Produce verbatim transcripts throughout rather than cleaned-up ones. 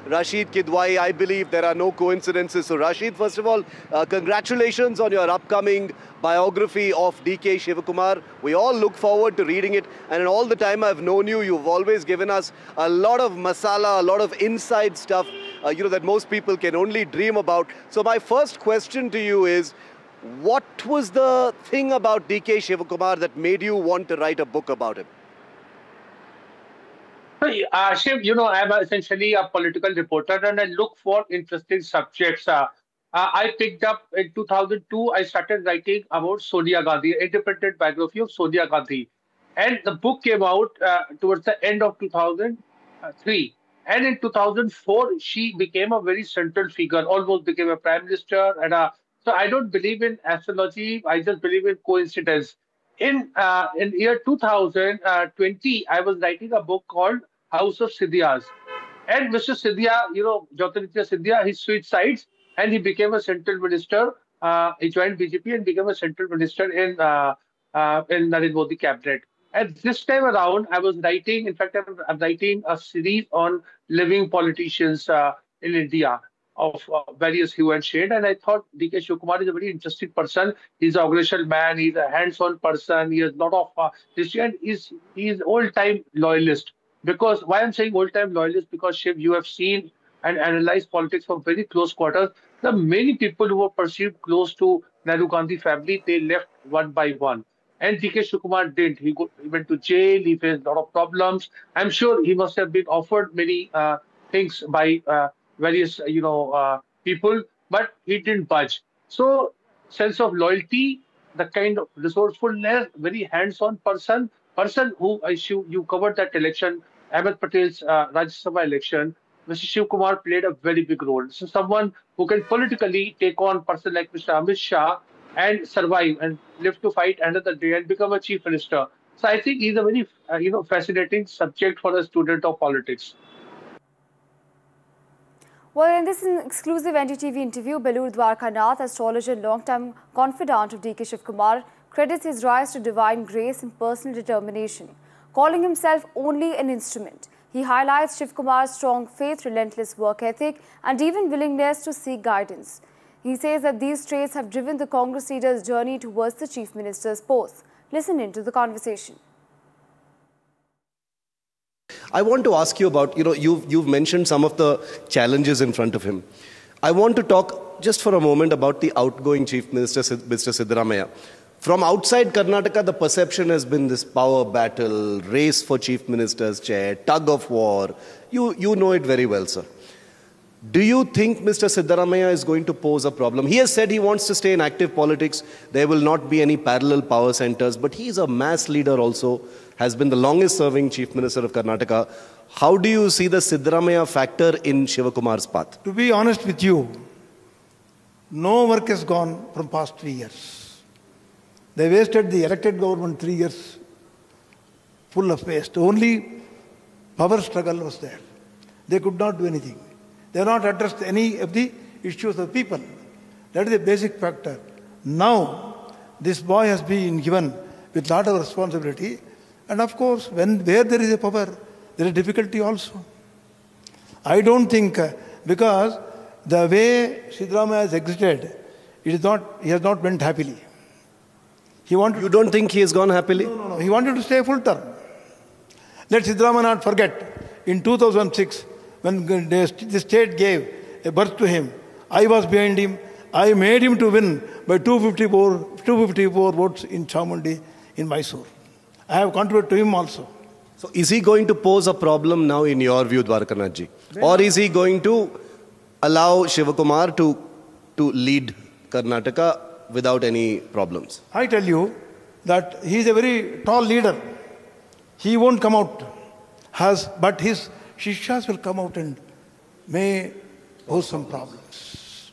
Rashid Kidwai. I believe there are no coincidences. So Rashid, first of all, uh, congratulations on your upcoming biography of D K Shivakumar. We all look forward to reading it. And in all the time I've known you, you've always given us a lot of masala, a lot of inside stuff, uh, you know, that most people can only dream about. So my first question to you is, what was the thing about D K Shivakumar that made you want to write a book about him? Uh, Shiv, you know, I'm essentially a political reporter and I look for interesting subjects. Uh, uh, I picked up in two thousand two, I started writing about Sonia Gandhi, independent biography of Sonia Gandhi. And the book came out uh, towards the end of two thousand three. And in two thousand four, she became a very central figure, almost became a prime minister. And a, so I don't believe in astrology, I just believe in coincidence. In uh, in year two thousand twenty, I was writing a book called House of Scindias. And Mister Scindia, you know, Jyotiraditya Scindia, he switched sides and he became a central minister. Uh, he joined B J P and became a central minister in uh, uh, in Narendra Modi cabinet. And this time around, I was writing, in fact, I'm, I'm writing a series on living politicians uh, in India of uh, various hue and shade. And I thought D K Shivakumar is a very interesting person. He's an organizational man. He's a hands-on person. He has a lot of uh, history, and he's he's old-time loyalist. Because why I'm saying old-time loyalist, because Shiv, you have seen and analyzed politics from very close quarters. The many people who were perceived close to Nehru Gandhi family, they left one by one. And D K Shivakumar didn't. He, go, he went to jail. He faced a lot of problems. I'm sure he must have been offered many uh, things by uh, various, you know, uh, people, but he didn't budge. So, sense of loyalty, the kind of resourcefulness, very hands-on person, person who I you, you covered that election, Ahmed Patel's uh, Rajya Sabha election. Mister Shiv Kumar played a very big role. So, someone who can politically take on person like Mister Amit Shah and survive and live to fight another day and become a chief minister. So I think he's a very, uh, you know, fascinating subject for a student of politics. Well, in this exclusive N D T V interview, Belur Dwarkanath, astrologer and long-time confidant of D K Shivakumar, credits his rise to divine grace and personal determination, calling himself only an instrument. He highlights Shivakumar's strong faith, relentless work ethic, and even willingness to seek guidance. He says that these traits have driven the Congress leader's journey towards the Chief Minister's post. Listen into the conversation. I want to ask you about, you know, you've, you've mentioned some of the challenges in front of him. I want to talk just for a moment about the outgoing Chief Minister, Mister Siddaramaiah. From outside Karnataka, the perception has been this power battle, race for Chief Minister's chair, tug of war. You, you know it very well, sir. Do you think Mister Siddaramaiah is going to pose a problem? He has said he wants to stay in active politics. There will not be any parallel power centers. But he is a mass leader also, has been the longest serving Chief Minister of Karnataka. How do you see the Siddaramaiah factor in Shivakumar's path? To be honest with you, no work has gone from past three years. They wasted the elected government three years full of waste. Only power struggle was there. They could not do anything. They have not addressed any of the issues of people. That is a basic factor. Now, this boy has been given with a lot of responsibility. And of course, when where there is a power, there is difficulty also. I don't think, uh, because the way Siddaramaiah has exited, it is not, he has not went happily. He wanted you don't think he has gone happily? No, no, no. He wanted to stay full term. Let Siddaramaiah not forget, in two thousand six, when the state gave a birth to him, I was behind him. I made him to win by two hundred fifty-four votes in Chamundi, in Mysore. I have contributed to him also. So is he going to pose a problem now in your view, Dwarkanathji? Or is he going to allow Shivakumar to, to lead Karnataka without any problems? I tell you that he is a very tall leader. He won't come out, has, but his Shishas will come out and may pose some problems.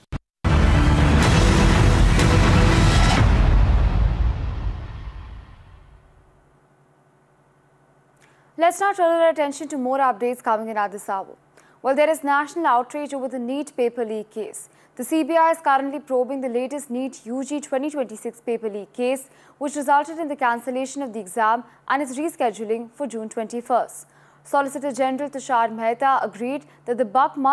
Let's now turn our attention to more updates coming in at this hour. Well, there is national outrage over the NEET paper leak case. The C B I is currently probing the latest NEET U G twenty twenty-six paper leak case, which resulted in the cancellation of the exam and its rescheduling for June twenty-first. Solicitor General Tushar Mehta agreed that the buck must